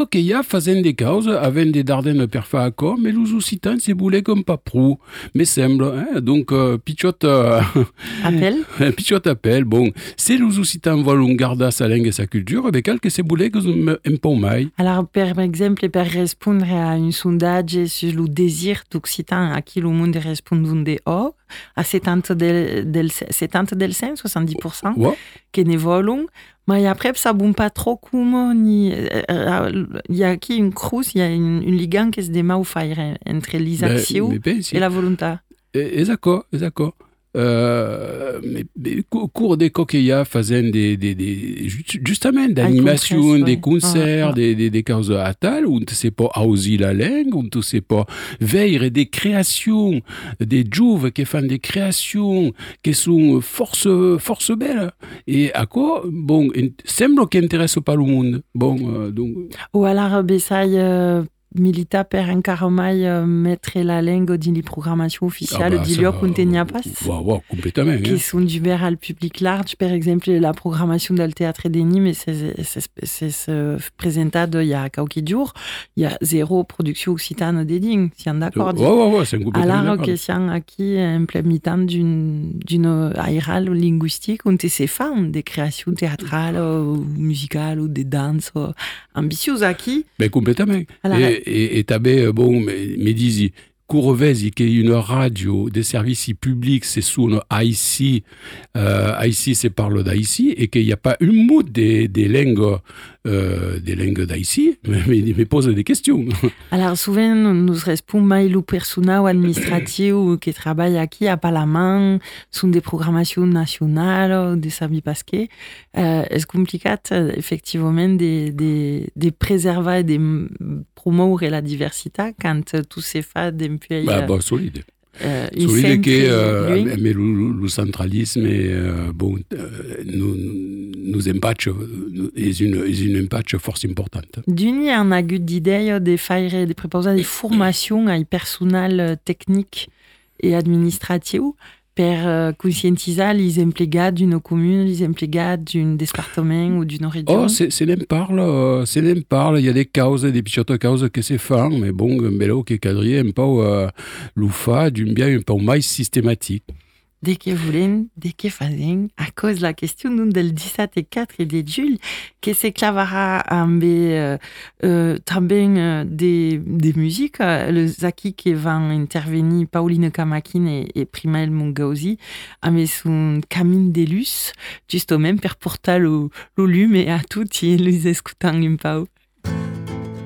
che ja fazen de causa avent de darden per fa acord, mais los occitans se voulaient comme pas prou, me sembla. Donc, pitchot, Appel? pitchot appel, bon, se los occitans volen gardar sa langue et sa culture, cal que se voulaient un pau mai. Alors, per exemple, per répondre à un sondage sur le désir d'occitan, à qui le monde répond de oh, à 70 del 100, 70%, Ouais. que ne volen, mais après, ça ne pas trop comme ni. Il y a qui une cruce, il y a une ligand qui se démarre entre les actions et la volonté. Exact. Mais cours des coquillas faisaient justement d'animation, des concerts, des causes à tal, où on ne sait pas auser la langue, on ne sait pas veiller des créations, des jouves qui font des créations qui sont force belles. Et à quoi, bon, semble qu'ils n'intéressent pas le monde. Bon, donc. Ou alors, Bessaï, milita per encara mai mettre la langue dans les programmations officielles du lieu où on n'y a pas. Ouais, complètement. Qui sont d'ouvert au public large. Par exemple, la programmation du théâtre de Nîmes, c'est présenté il y a quelques jours. Il y a 0 production occitane de Dignes, si on est d'accord. Ouais, c'est complètement. Alors que si on a qui implémentant d'une aérale linguistique, on se fait des créations théâtrales ou musicales ou des danses ambitieuses qui. Ben complètement. Et t'avais, bon, mais dis-y, Courvesi, qui est une radio des services publics, c'est sous Haïti, Haïti, c'est parle d'Haïti, et qu'il n'y a pas une mot des langues d'Haïti, mais pose des questions. Alors, souvent, nous répondons le personnel administratif qui travaille ici à Palamant, sont des programmations nationales, des services parce que c'est compliqué, effectivement, de préserver et de promouvoir la diversité quand tout se fait d'un pays. Solide. Solide mais le centralisme nous empatche est une empatche force importante. D'une, on a eu l'idée de faire de préparer des formations à personnel technique et administratif per conscientiser les employés d'une commune, les employés d'un département ou d'une région. Oh, c'est n'en parle. Il y a des causes, des petites causes qui se font, mais bon, bello qui cadré un peu l'UFA d'une bien un peu moins systématique. Dès que voulez, dès que faisaient, à cause de la question del 17 et 4 et de Jules, que se clavera também des musiques, les acquis qui vont intervenir Pauline Kamakin et Primael Mungauzi, avec son Camine des Lus, juste au même per porter le lume et à tout, et les écoutant un peu.